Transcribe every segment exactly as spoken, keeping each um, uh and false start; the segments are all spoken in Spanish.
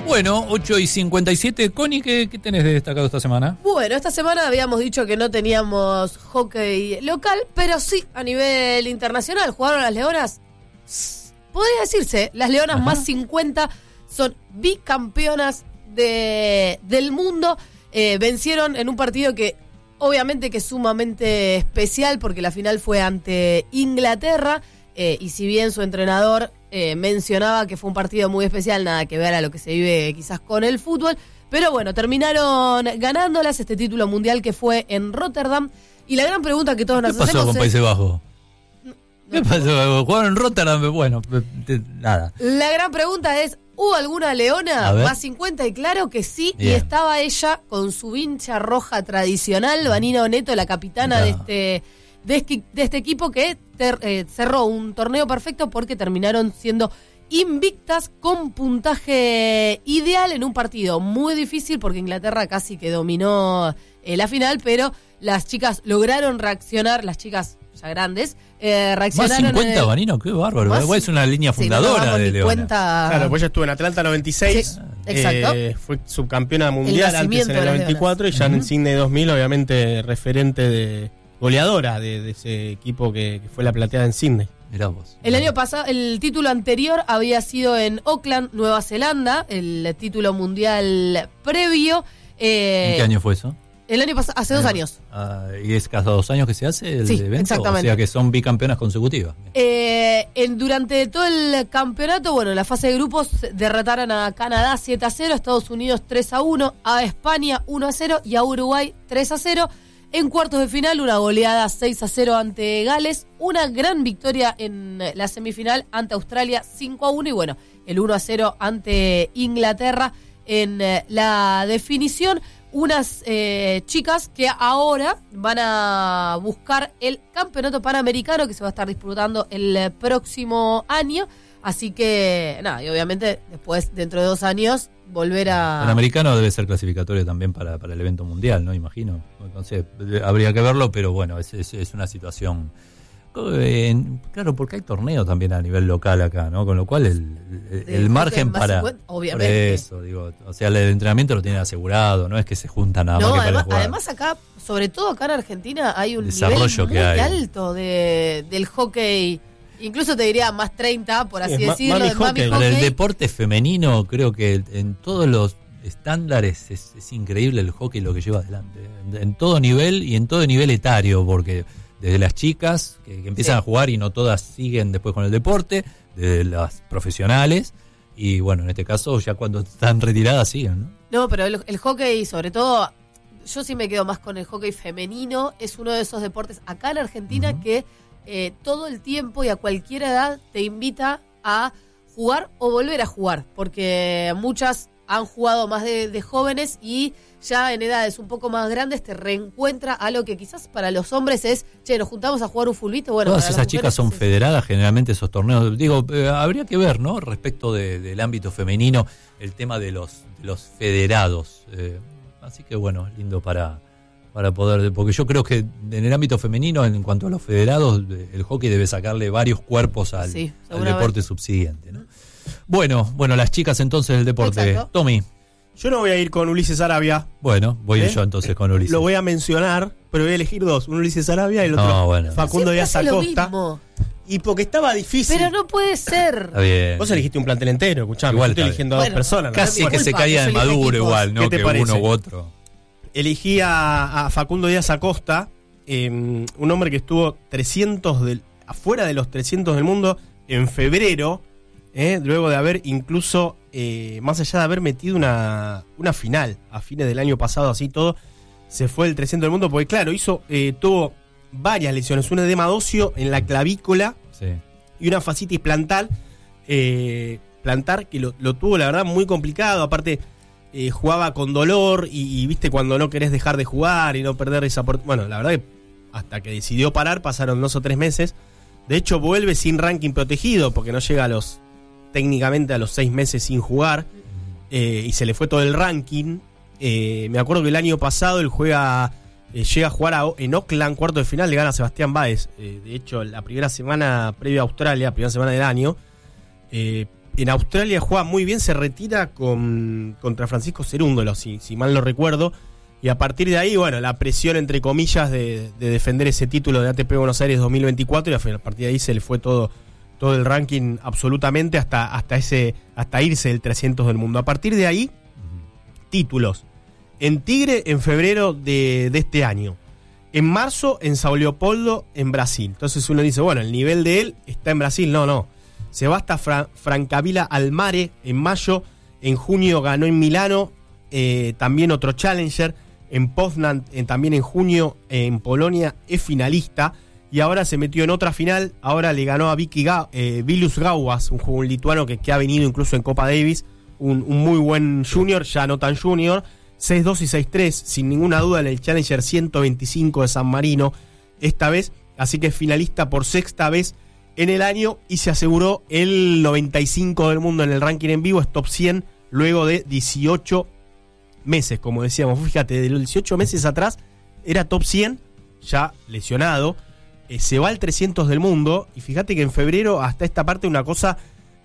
Bueno, ocho y cincuenta y siete. Connie, ¿qué, qué tenés de destacado esta semana? Bueno, esta semana habíamos dicho que no teníamos hockey local, pero sí a nivel internacional. Jugaron las Leonas, podría decirse, las Leonas Ajá. más cincuenta, son bicampeonas de, del mundo. Eh, vencieron en un partido que obviamente que es sumamente especial porque la final fue ante Inglaterra. Eh, y si bien su entrenador eh, mencionaba que fue un partido muy especial, nada que ver a lo que se vive quizás con el fútbol, pero bueno, terminaron ganándolas este título mundial que fue en Rotterdam. Y la gran pregunta que todos nos hacemos es... ¿Qué pasó con Países Bajos? No, ¿Qué no, pasó? Jugaron en Rotterdam, bueno, nada. La gran pregunta es, ¿hubo alguna leona más cincuenta? Y claro que sí, Bien. Y estaba ella con su vincha roja tradicional, Vanina Oneto, la capitana no. de este... De este, de este equipo que ter, eh, cerró un torneo perfecto porque terminaron siendo invictas con puntaje ideal en un partido muy difícil porque Inglaterra casi que dominó eh, la final, pero las chicas lograron reaccionar, las chicas ya grandes, eh, reaccionaron... Más cincuenta, el, Vanino, qué bárbaro. Más, es una línea fundadora sí, no de Leona. Cuenta... Claro, pues ella estuvo en Atlanta noventa y seis, sí, exacto. Eh, fue subcampeona mundial antes en el noventa y cuatro y ya uh-huh. en Sydney dos mil, obviamente referente de... goleadora de, de ese equipo que, que fue la plateada en Sydney. Mirá vos. El año pasado, el título anterior había sido en Auckland, Nueva Zelanda, el título mundial previo. Eh, ¿En qué año fue eso? El año pasado, hace dos años. Ah, ¿y es cada dos años que se hace el sí, evento? Exactamente. O sea que son bicampeonas consecutivas. Eh, en, durante todo el campeonato, bueno, en la fase de grupos derrotaron a Canadá siete a cero, a Estados Unidos tres a uno, a España uno a cero y a Uruguay tres a cero. En cuartos de final, una goleada seis a cero ante Gales, una gran victoria en la semifinal ante Australia cinco a uno y bueno, el uno a cero ante Inglaterra en la definición. Unas eh, chicas que ahora van a buscar el campeonato panamericano que se va a estar disputando el próximo año. Así que, nada, y obviamente después, dentro de dos años, volver a... El Panamericano debe ser clasificatorio también para, para el evento mundial, ¿no? Imagino. Entonces, habría que verlo, pero bueno, es, es, es una situación... Eh, claro, porque hay torneos también a nivel local acá, ¿no? Con lo cual el, el, el margen para... cincuenta, obviamente. Por eso, digo, o sea, el entrenamiento lo tienen asegurado, no es que se juntan nada no, más que además, para jugar. Además acá, sobre todo acá en Argentina, hay un desarrollo nivel muy que hay. alto de, del hockey... Incluso te diría más treinta, por así sí, decirlo. Mami de mami hockey. hockey. El deporte femenino, creo que en todos los estándares es, es increíble el hockey lo que lleva adelante. En, en todo nivel y en todo nivel etario, porque desde las chicas que, que empiezan sí. a jugar y no todas siguen después con el deporte, desde las profesionales y bueno, en este caso ya cuando están retiradas siguen, ¿no? No, pero el, el hockey, sobre todo, yo sí me quedo más con el hockey femenino. Es uno de esos deportes acá en Argentina uh-huh. que... Eh, todo el tiempo y a cualquier edad te invita a jugar o volver a jugar, porque muchas han jugado más de, de jóvenes y ya en edades un poco más grandes te reencuentra a lo que quizás para los hombres es, che, nos juntamos a jugar un fulbito. Bueno, todas esas chicas son federadas generalmente esos torneos. Digo, eh, habría que ver, ¿no? Respecto de, del ámbito femenino, el tema de los, de los federados. Eh, así que bueno, lindo para... para poder, porque yo creo que en el ámbito femenino, en cuanto a los federados, el hockey debe sacarle varios cuerpos al, sí, al deporte subsiguiente, ¿no? Bueno, bueno, las chicas entonces del deporte. Exacto. Tommy. Yo no voy a ir con Ulises Arabia. Bueno, voy ¿Eh? yo entonces con Ulises. Lo voy a mencionar, pero voy a elegir dos, un Ulises Arabia y el otro no, bueno. Facundo Díaz Acosta. Y porque estaba difícil. Pero no puede ser. Está bien. Vos elegiste un plantel entero, escuchame. Igual yo estoy eligiendo a bueno, dos personas. Casi ¿no? que se caía de Maduro igual, ¿no? Que parece? Uno u otro. Elegí a, a Facundo Díaz Acosta, eh, un hombre que estuvo trescientos del, afuera de los trescientos del mundo en febrero, eh, luego de haber incluso, eh, más allá de haber metido una, una final a fines del año pasado, así todo, se fue del trescientos del mundo, porque claro, hizo eh, tuvo varias lesiones, un edema óseo en la clavícula sí. y una fascitis plantar, eh, plantar que lo, lo tuvo la verdad muy complicado, aparte... Eh, jugaba con dolor y, y viste cuando no querés dejar de jugar y no perder esa oportunidad. Bueno, la verdad que hasta que decidió parar pasaron dos o tres meses. De hecho vuelve sin ranking protegido porque no llega a los técnicamente a los seis meses sin jugar eh, y se le fue todo el ranking. Eh, me acuerdo que el año pasado él juega eh, llega a jugar a, en Auckland, cuarto de final, le gana a Sebastián Báez. Eh, de hecho la primera semana previa a Australia, primera semana del año, eh, en Australia juega muy bien, se retira con contra Francisco Cerúndolo, si, si mal no recuerdo. Y a partir de ahí, bueno, la presión, entre comillas, de, de defender ese título de A T P Buenos Aires dos mil veinticuatro, y a partir de ahí se le fue todo, todo el ranking absolutamente hasta, hasta, ese, hasta irse del trescientos del mundo. A partir de ahí, uh-huh. títulos. En Tigre, en febrero de, de este año. En marzo, en Sao Leopoldo, en Brasil. Entonces uno dice, bueno, el nivel de él está en Brasil. No, no. Se va hasta Fra- Francavilla al Mare en mayo. En junio ganó en Milano, eh, también otro Challenger. En Poznan, eh, también en junio, eh, en Polonia, es finalista. Y ahora se metió en otra final. Ahora le ganó a Vicky Ga- eh, Vilius Gauas, un jugador lituano que, que ha venido incluso en Copa Davis. Un, un muy buen junior, ya no tan junior. seis dos y seis tres, sin ninguna duda, en el Challenger ciento veinticinco de San Marino esta vez. Así que es finalista por sexta vez en el año y se aseguró el noventa y cinco del mundo en el ranking en vivo. Es top cien luego de dieciocho meses, como decíamos. Fíjate, de los dieciocho meses atrás era top cien, ya lesionado. Eh, se va al trescientos del mundo y fíjate que en febrero hasta esta parte una cosa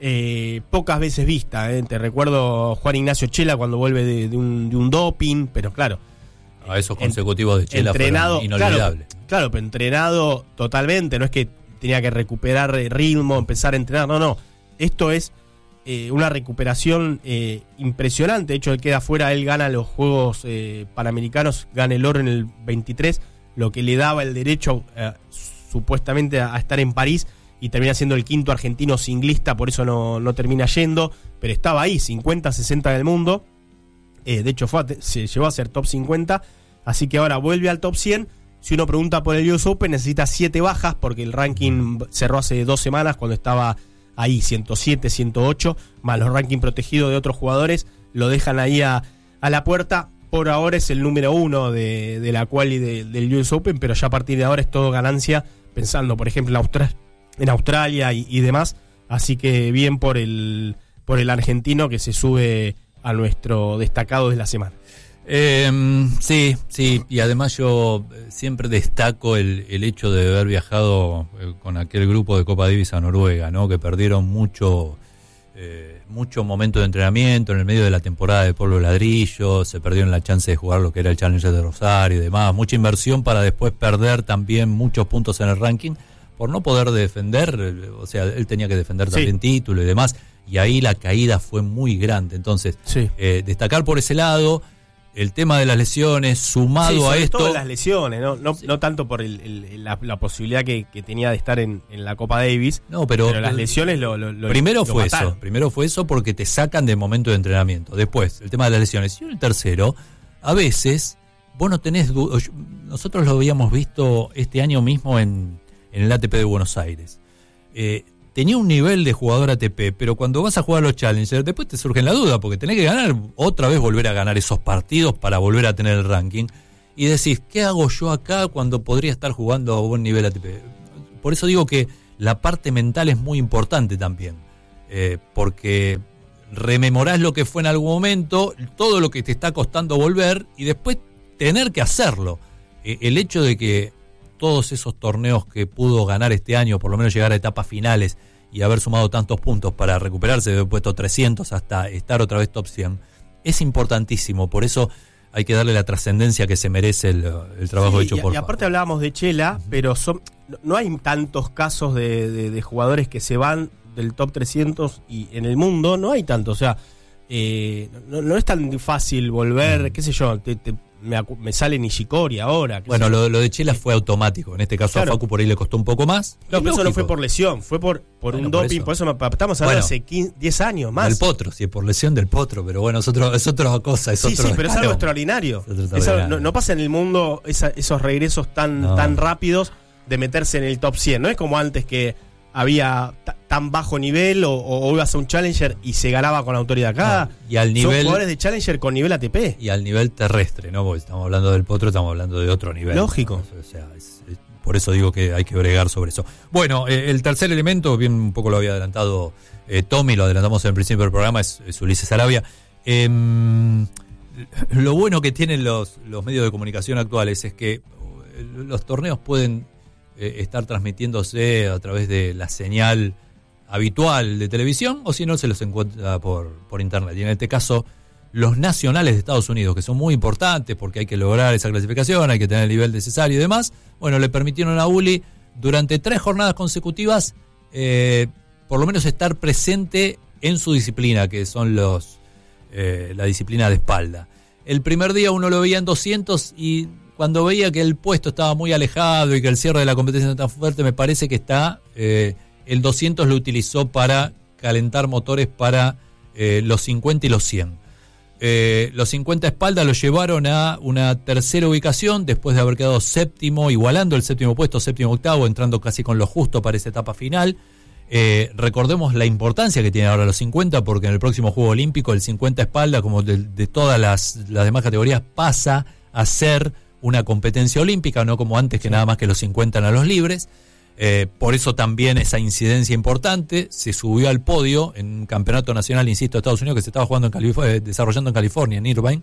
eh, pocas veces vista. Eh. Te recuerdo Juan Ignacio Chela cuando vuelve de, de, un, de un doping, pero claro. A esos consecutivos de Chela entrenado, fueron inolvidables. Claro, claro, pero entrenado totalmente, no es que tenía que recuperar ritmo, empezar a entrenar, no, no. Esto es eh, una recuperación eh, impresionante. De hecho, él queda fuera, él gana los Juegos eh, Panamericanos, gana el oro en el veintitrés, lo que le daba el derecho eh, supuestamente a, a estar en París, y termina siendo el quinto argentino singlista, por eso no, no termina yendo, pero estaba ahí, cincuenta sesenta del mundo. Eh, de hecho fue a, se llevó a ser top cincuenta, así que ahora vuelve al top cien. Si uno pregunta por el U S Open, necesita siete bajas porque el ranking cerró hace dos semanas cuando estaba ahí ciento siete, ciento ocho, más los rankings protegidos de otros jugadores, lo dejan ahí a, a la puerta. Por ahora es el número uno de, de la quali de, del U S Open, pero ya a partir de ahora es todo ganancia, pensando por ejemplo en, Austra- en Australia y, y demás. Así que bien por el, por el argentino que se sube a nuestro destacado de la semana. Eh, sí, sí, y además yo siempre destaco el, el hecho de haber viajado eh, con aquel grupo de Copa Davis a Noruega, ¿no? Que perdieron mucho, eh, mucho momento de entrenamiento en el medio de la temporada de polvo ladrillo, se perdieron la chance de jugar lo que era el Challenger de Rosario y demás, mucha inversión para después perder también muchos puntos en el ranking por no poder defender, o sea, él tenía que defender también sí. título y demás, y ahí la caída fue muy grande. Entonces, sí. eh, destacar por ese lado. El tema de las lesiones, sumado sí, sobre a esto... todo las lesiones, no, no, sí. no tanto por el, el, la, la posibilidad que, que tenía de estar en, en la Copa Davis, no, pero, pero las lesiones lo, lo, lo Primero lo fue mataron. eso, primero fue eso porque te sacan de momento de entrenamiento. Después, el tema de las lesiones. Y el tercero, a veces, vos no tenés... Du- Nosotros lo habíamos visto este año mismo en, en el A T P de Buenos Aires. Eh... Tenía un nivel de jugador A T P, pero cuando vas a jugar los Challengers, después te surge la duda, porque tenés que ganar, otra vez volver a ganar esos partidos para volver a tener el ranking. Y decís, ¿qué hago yo acá cuando podría estar jugando a buen nivel A T P? Por eso digo que la parte mental es muy importante también, eh, porque rememorás lo que fue en algún momento, todo lo que te está costando volver, y después tener que hacerlo. Eh, el hecho de que todos esos torneos que pudo ganar este año, por lo menos llegar a etapas finales y haber sumado tantos puntos para recuperarse de puesto trescientos hasta estar otra vez top cien, es importantísimo. Por eso hay que darle la trascendencia que se merece el, el trabajo sí, hecho y, por y aparte hablábamos de Chela, uh-huh. pero son, no hay tantos casos de, de, de jugadores que se van del top trescientos y en el mundo no hay tanto. O sea, eh, no, no es tan fácil volver, uh-huh. qué sé yo, te, te Me, acu- me sale Nishikori ahora. Bueno, lo, lo de Chela fue automático. En este caso claro. a Facu por ahí le costó un poco más. No, pero eso no fue por lesión, fue por, por bueno, un por doping. Eso. Por eso me, estamos hablando bueno, hace quince, diez años más. Del Potro, si es por lesión del Potro, pero bueno, es, otro, es otra cosa. Es sí, otro sí, pero escalón. es algo extraordinario. Es algo, es algo, no, no pasa en el mundo esa, esos regresos tan, no. tan rápidos de meterse en el top cien. No es como antes que había t- tan bajo nivel o, o, o ibas a un Challenger y se ganaba con autoridad acá. No, y al nivel, son jugadores de Challenger con nivel A T P. Y al nivel terrestre, ¿no? Porque estamos hablando del Potro, estamos hablando de otro nivel. Lógico. ¿no? O sea, es, es, por eso digo que hay que bregar sobre eso. Bueno, eh, el tercer elemento, bien un poco lo había adelantado eh, Tommy, lo adelantamos en el principio del programa, es, es Ulises Arabia. Eh, lo bueno que tienen los, los medios de comunicación actuales es que los torneos pueden eh, estar transmitiéndose a través de la señal habitual de televisión, o si no se los encuentra por, por internet. Y en este caso, los nacionales de Estados Unidos, que son muy importantes porque hay que lograr esa clasificación, hay que tener el nivel necesario y demás, bueno, le permitieron a Uli durante tres jornadas consecutivas eh, por lo menos estar presente en su disciplina, que son los eh, la disciplina de espalda. El primer día uno lo veía en doscientos y cuando veía que el puesto estaba muy alejado y que el cierre de la competencia no tan fuerte, me parece que está eh, el doscientos lo utilizó para calentar motores para eh, los cincuenta y los cien. Eh, los cincuenta espalda lo llevaron a una tercera ubicación después de haber quedado séptimo, igualando el séptimo puesto, séptimo octavo, entrando casi con lo justo para esa etapa final. Eh, recordemos la importancia que tiene ahora los cincuenta, porque en el próximo Juego Olímpico el cincuenta espalda, como de, de todas las, las demás categorías, pasa a ser una competencia olímpica, no como antes que nada más que los cincuenta a los libres. Eh, por eso también esa incidencia importante. Se subió al podio en un campeonato nacional, insisto, de Estados Unidos, que se estaba jugando en Calif- eh, desarrollando en California, en Irvine.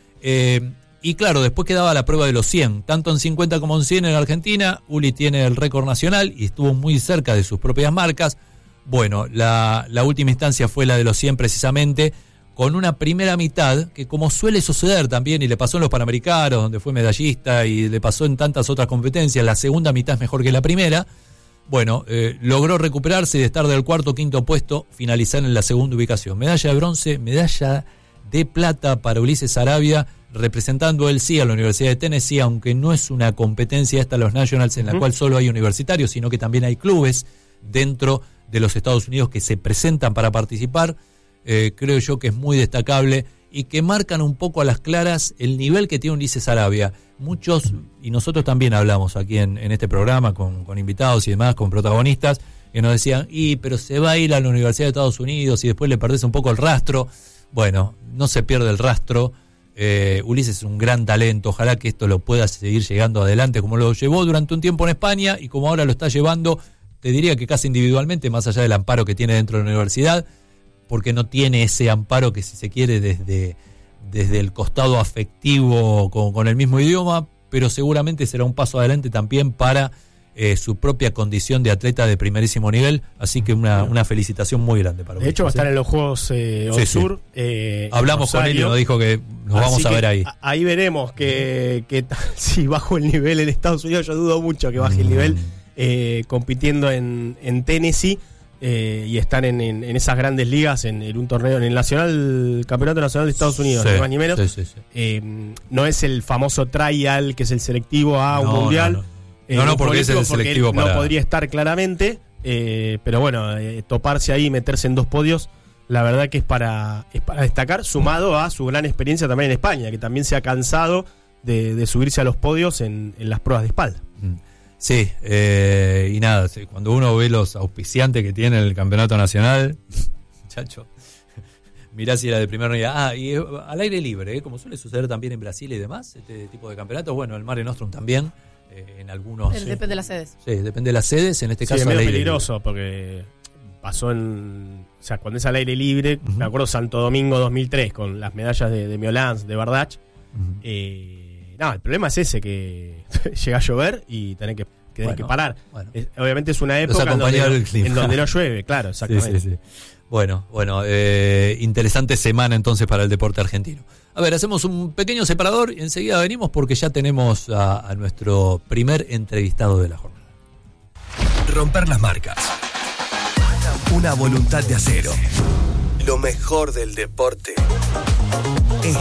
Eh, y claro, después quedaba la prueba de los cien, tanto en cincuenta como en cien en Argentina. Uli tiene el récord nacional y estuvo muy cerca de sus propias marcas. Bueno, la, la última instancia fue la de los cien precisamente, con una primera mitad que, como suele suceder también, y le pasó en los Panamericanos, donde fue medallista, y le pasó en tantas otras competencias, la segunda mitad es mejor que la primera. Bueno, eh, logró recuperarse y de estar del cuarto o quinto puesto, finalizar en la segunda ubicación. Medalla de bronce, medalla de plata para Ulises Saravia, representando él sí a la Universidad de Tennessee, aunque no es una competencia esta, los Nationals, en la uh-huh. cual solo hay universitarios, sino que también hay clubes dentro de los Estados Unidos que se presentan para participar. Eh, creo yo que es muy destacable y que marcan un poco a las claras el nivel que tiene Ulises Saravia. Muchos, y nosotros también hablamos aquí en, en este programa con, con invitados y demás, con protagonistas, que nos decían, y pero se va a ir a la Universidad de Estados Unidos y después le perdés un poco el rastro. Bueno, no se pierde el rastro. eh, Ulises es un gran talento, ojalá que esto lo pueda seguir llegando adelante como lo llevó durante un tiempo en España y como ahora lo está llevando, te diría que casi individualmente, más allá del amparo que tiene dentro de la universidad, porque no tiene ese amparo que, si se quiere, desde, desde el costado afectivo con, con el mismo idioma, pero seguramente será un paso adelante también para eh, su propia condición de atleta de primerísimo nivel, así que una, una felicitación muy grande para De hecho va a estar en los Juegos eh, sí, Sur. Sí. Eh, Hablamos con él y nos dijo que nos vamos a ver ahí. Ahí veremos que, que si bajo el nivel en Estados Unidos, yo dudo mucho que baje el nivel, eh, compitiendo en, en Tennessee. Eh, y están en, en, en esas grandes ligas, en, en un torneo, en el nacional, el Campeonato Nacional de Estados Unidos, sí, ni más ni menos. Sí, sí, sí. Eh, no es el famoso trial, que es el selectivo a un no, mundial. No, no, eh, no, no porque es el selectivo para... No podría estar claramente, eh, pero bueno, eh, toparse ahí y meterse en dos podios, la verdad que es para, es para destacar, sumado a su gran experiencia también en España, que también se ha cansado de, de subirse a los podios en, en las pruebas de espalda. Mm. Sí, eh, y nada, sí, cuando uno ve los auspiciantes que tiene el campeonato nacional, chacho, mirá si era de primer nivel. Ah, y al aire libre, ¿eh? Como suele suceder también en Brasil y demás, este tipo de campeonatos. Bueno, el Mare Nostrum también, eh, en algunos... Sí. Depende de las sedes. Sí, depende de las sedes, en este Sí, caso es al medio aire peligroso, libre. Porque pasó en... O sea, cuando es al aire libre, Uh-huh. me acuerdo Santo Domingo dos mil tres, con las medallas de, de Miolans, de Bardach. Uh-huh. Eh, no, el problema es ese, que llega a llover y tenés que, que, Bueno, que parar. bueno. Es, obviamente es una época en acompaña donde, el no, clima. en donde no llueve, claro, exactamente. Sí, sí, sí. Bueno, bueno, eh, interesante semana entonces para el deporte argentino. A ver, hacemos un pequeño separador y enseguida venimos porque ya tenemos a, a nuestro primer entrevistado de la jornada. Romper las marcas. Una voluntad de acero. Lo mejor del deporte